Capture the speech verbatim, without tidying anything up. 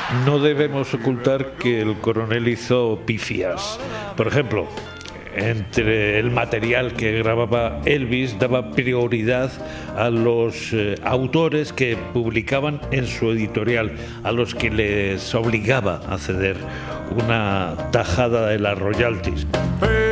No debemos ocultar que el coronel hizo pifias. Por ejemplo, entre el material que grababa Elvis daba prioridad a los eh, autores que publicaban en su editorial, a los que les obligaba a ceder una tajada de las royalties.